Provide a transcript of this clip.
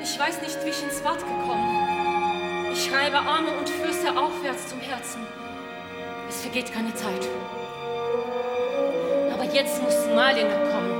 Ich weiß nicht, wie ich ins Bad gekommen. Ich schreibe Arme und Füße aufwärts zum Herzen. Es vergeht keine Zeit. Aber jetzt muss Malina kommen.